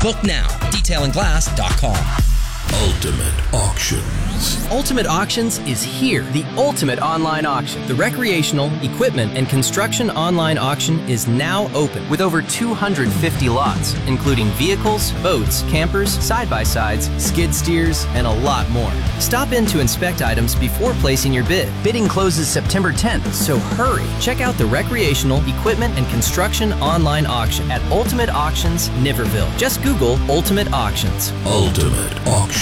Book now. DetailingGlass.com. Ultimate Auctions. Ultimate Auctions is here. The ultimate online auction. The recreational, equipment, and construction online auction is now open with over 250 lots, including vehicles, boats, campers, side-by-sides, skid steers, and a lot more. Stop in to inspect items before placing your bid. Bidding closes September 10th, so hurry. Check out the recreational, equipment, and construction online auction at Ultimate Auctions, Niverville. Just Google Ultimate Auctions. Ultimate Auctions.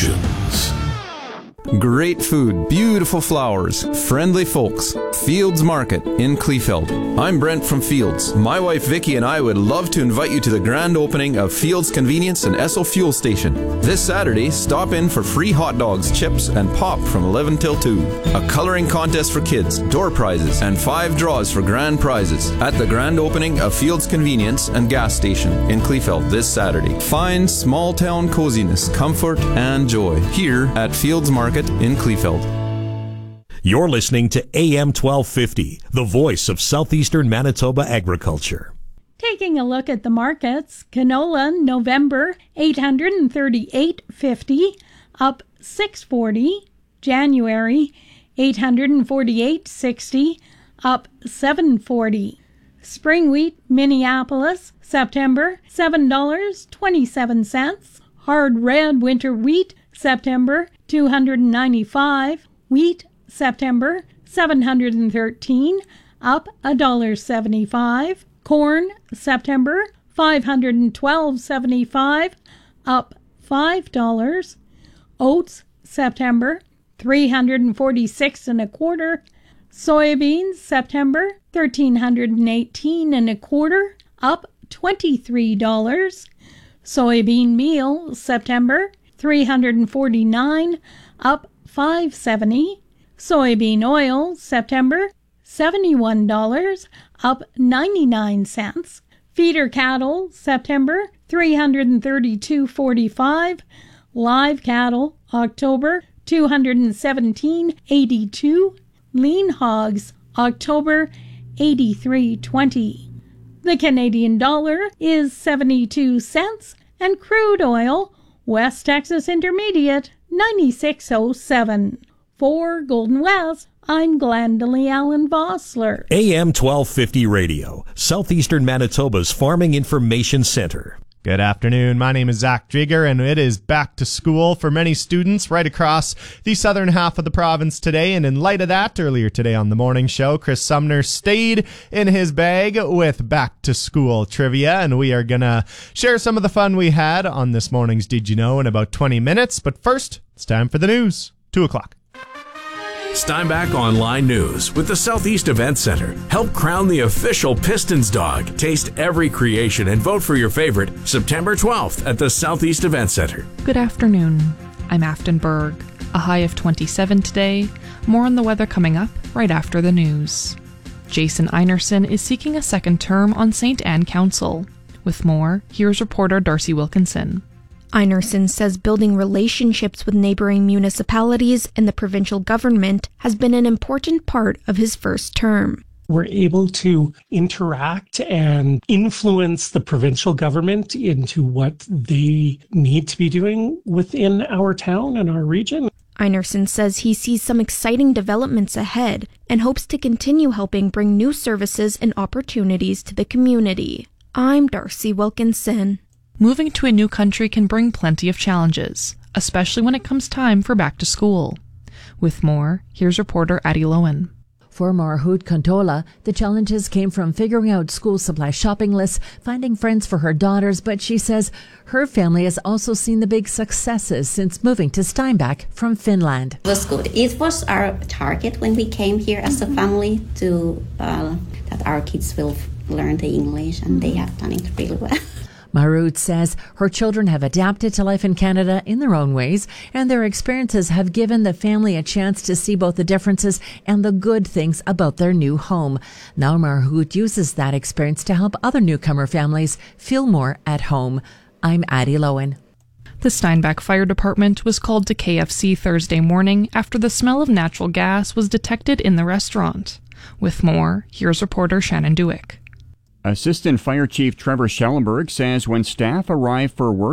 Great food, beautiful flowers, friendly folks. Fields Market in Kleefeld. I'm Brent from Fields. My wife Vicky and I would love to invite you to the grand opening of Fields Convenience and Esso Fuel Station. This Saturday, stop in for free hot dogs, chips, and pop from 11 till 2. A coloring contest for kids, door prizes, and 5 draws for grand prizes at the grand opening of Fields Convenience and Gas Station in Kleefeld this Saturday. Find small town coziness, comfort, and joy here at Fields Market in Kleefeld. You're listening to AM 1250, the voice of southeastern Manitoba agriculture. Taking a look at the markets, canola November $838.50, up $6.40. January $848.60, up $7.40. Spring wheat Minneapolis September $7.27. Hard red winter wheat September $295. Wheat September $713, up $1.75. Corn September $512.75, up $5. Oats September $346.25. Soybeans September $1,318.25, up $23. Soybean meal September $349, up $5.70. Soybean oil September $71, up 99 cents. Feeder cattle September $332.45. Live cattle October $217.82. Lean hogs October $83.20. The Canadian dollar is 72 cents, and crude oil West Texas Intermediate 96.07. For Golden West, I'm Glendalee Allen Vossler. AM 1250 Radio, Southeastern Manitoba's Farming Information Center. Good afternoon. My name is Zach Drieger, and it is back to school for many students right across the southern half of the province today. And in light of that, earlier today on the morning show, Chris Sumner stayed in his bag with back to school trivia, and we are going to share some of the fun we had on this morning's Did You Know in about 20 minutes. But first, it's time for the news. 2 o'clock. Steinbach Online News with the Southeast Event Center. Help crown the official Pistons dog. Taste every creation and vote for your favorite September 12th at the Southeast Event Center. Good afternoon. I'm Afton Berg. A high of 27 today. More on the weather coming up right after the news. Jason Einerson is seeking a second term on St. Anne Council. With more, here's reporter Darcy Wilkinson. Einerson says building relationships with neighboring municipalities and the provincial government has been an important part of his first term. We're able to interact and influence the provincial government into what they need to be doing within our town and our region. Einerson says he sees some exciting developments ahead and hopes to continue helping bring new services and opportunities to the community. I'm Darcy Wilkinson. Moving to a new country can bring plenty of challenges, especially when it comes time for back to school. With more, here's reporter Addie Lowen. For Marhoot Contola, the challenges came from figuring out school supply shopping lists, finding friends for her daughters, but she says her family has also seen the big successes since moving to Steinbach from Finland. It was good. It was our target when we came here as a family to that our kids will learn the English, and they have done it really well. Marut says her children have adapted to life in Canada in their own ways, and their experiences have given the family a chance to see both the differences and the good things about their new home. Now Marut uses that experience to help other newcomer families feel more at home. I'm Addie Lowen. The Steinbach Fire Department was called to KFC Thursday morning after the smell of natural gas was detected in the restaurant. With more, here's reporter Shannon Dewick. Assistant Fire Chief Trevor Schellenberg says when staff arrived for work